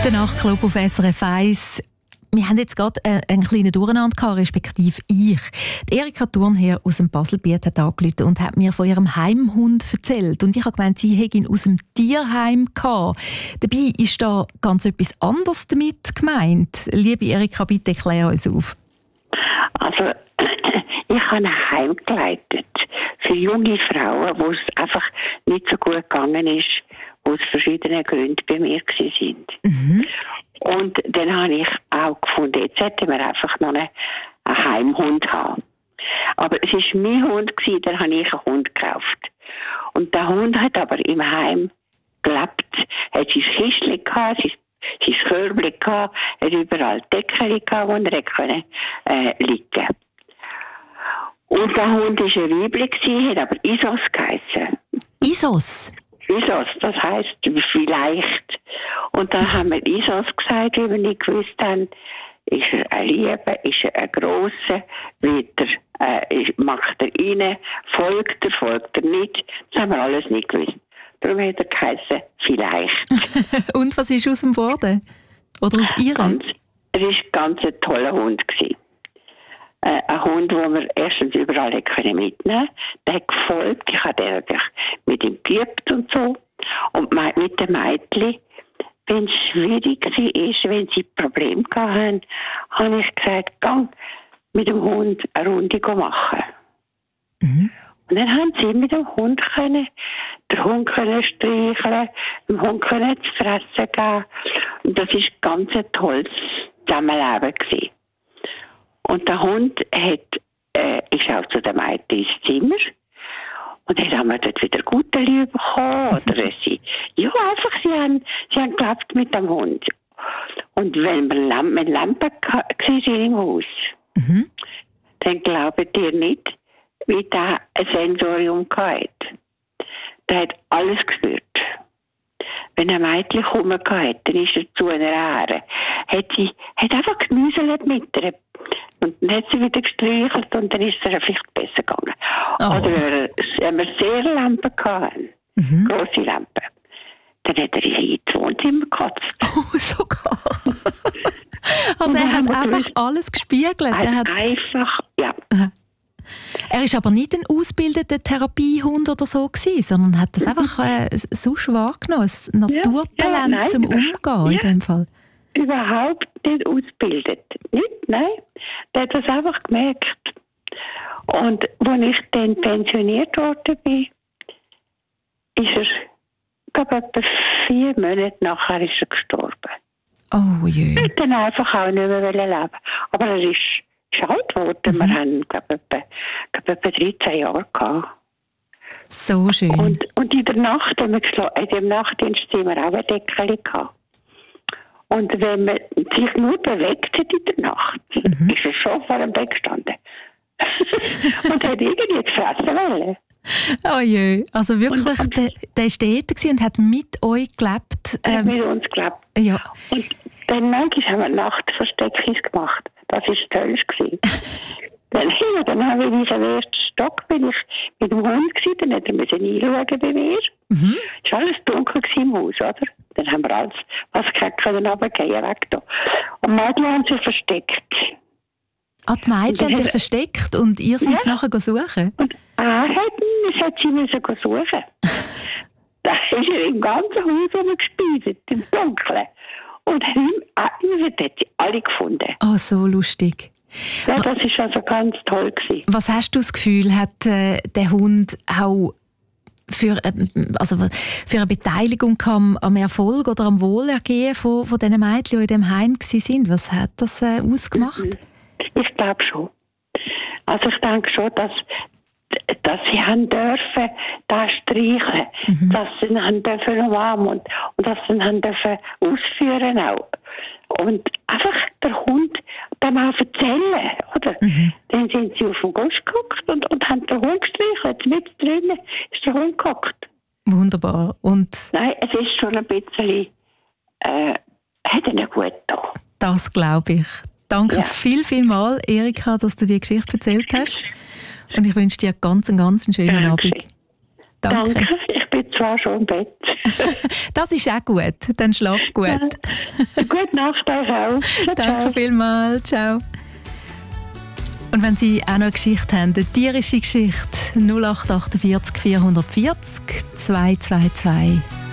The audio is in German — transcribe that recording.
Gute Nacht, Club auf SRF 1. Wir haben jetzt gerade einen kleinen Durcheinander gehabt, respektive ich. Die Erika Thurnherr aus dem Baselbiet hat angerufen und hat mir von ihrem Heimhund erzählt. Und ich habe gemeint, sie hätte ihn aus dem Tierheim gehabt. Dabei ist da ganz etwas anderes damit gemeint. Liebe Erika, bitte klär uns auf. Also, ich habe ein Heim geleitet für junge Frauen, wo es einfach nicht so gut gegangen ist, wo es verschiedene Gründe bei mir waren. Mhm. Und dann habe ich auch gefunden, jetzt hätten wir einfach noch einen Heimhund haben. Aber es war mein Hund, dann habe ich einen Hund gekauft. Und der Hund hat aber im Heim gelebt, hat sein Kistchen gehabt, sein Körbchen gehabt, hat überall Decken gehabt, wo er konnte liegen. Und der Hund war ein Weibchen, hat aber Isos geheissen. Isos? Isos, das heisst vielleicht. Und dann haben wir Isos gesagt, wie wir nicht gewusst haben, ist er ein Lieber, ist er ein Grosser, macht er rein, folgt er nicht. Das haben wir alles nicht gewusst. Darum hat er geheissen, vielleicht. Und was ist aus ihm geworden? Oder aus ihrem? Er war ganz ein toller Hund gewesen. Ein Hund, den wir erstens überall mitnehmen konnten. Der hat gefolgt. Ich habe den natürlich mit ihm geübt und so. Und mit den Mädchen, wenn es schwierig war, wenn sie Probleme hatten, habe ich gesagt, gang mit dem Hund eine Runde machen. Mhm. Und dann haben sie mit dem Hund den Hund streicheln, dem Hund zu fressen geben. Und das war ganz ein tolles Zusammenleben gewesen. Und der Hund ist auch zu den Mädchen ins Zimmer. Und dann haben wir dort wieder gute Liebe bekommen. Oder sie haben gelebt mit dem Hund. Und wenn wir mit Lampen waren im Haus, dann glaubt ihr nicht, wie der ein Sensorium hatte. Der hat alles gespürt. Wenn ein Mädchen gekommen hat, dann ist er zu einer Ähre. Hat einfach gemüselt mit ihr. Und dann hat sie wieder gestreichelt und dann ist es vielleicht besser gegangen. Oh. Oder wenn wir sehr Lampen hatten, grosse Lampen, dann hat er ins Wohnzimmer gekotzt. Oh, sogar. Also er hat einfach alles gespiegelt. Einfach, ja. Er war aber nicht ein ausgebildeter Therapiehund oder so gewesen, sondern hat das einfach sonst wahrgenommen, ein Naturtalent zum Umgehen in dem Fall. Überhaupt nicht ausgebildet. Nein. Der hat das einfach gemerkt. Und als ich dann pensioniert worden bin, ist er, ich glaube, etwa 4 Monate nachher ist er gestorben. Oh je. Er hat dann einfach auch nicht mehr leben. Aber er ist alt geworden. Wir haben, glaube ich, etwa 13 Jahre gehabt. So schön. Und in der Nacht haben wir geschlafen. In dem Nachtdienst haben wir auch ein Deckel gehabt. Und wenn man sich nur bewegt hat in der Nacht, ist er schon vor dem Bett gestanden. Und hat irgendwie gefressen wollen. Oh je, also wirklich, der war dort und hat mit euch gelebt. Er hat mit uns gelebt. Ja. Und dann manchmal haben wir Nachtversteckis gemacht. Das war toll. Dann habe ich in diesem ersten Stock bin ich mit dem Hund gewesen, dann hat er einschauen bei mir. Es war alles dunkel im Haus, oder? Dann haben wir alles, was können runtergehen, weg da. Und die Mädchen haben sich versteckt. Ah, die Mädchen haben sich versteckt und ihr seid es nachher suchen? Und das hat sie müssen suchen. Da ist er im ganzen Haus rumgespeiset, im Dunkeln. Und hat sie alle gefunden. Oh, so lustig. Ja, das war also ganz toll gewesen. Was hast du das Gefühl, hat der Hund auch für eine Beteiligung am Erfolg oder am Wohlergehen von diesen Mädchen, die in diesem Heim waren? Was hat das ausgemacht? Ich glaube schon. Also ich denke schon, dass sie haben dürfen da streicheln, dass sie haben dürfen umarmen und dass sie haben dürfen ausführen auch. Und einfach der Hund dem auch erzählen, oder? Dann sind sie auf den Gusch geguckt und haben den Hund gestreichelt. Mit drinnen ist der Hund geguckt. Wunderbar. Und nein, es ist schon ein bisschen, hat ihnen gut getan. Das glaube ich. Danke vielmals, Erika, dass du die Geschichte erzählt hast. Und ich wünsche dir einen ganz schönen Abend. Danke. Ich bin zwar schon im Bett. Das ist auch gut. Dann schlaf gut. Ja. Gute Nacht euch auch. Ciao, Danke vielmals. Ciao. Und wenn Sie auch noch eine Geschichte haben, eine tierische Geschichte, 0848 440 222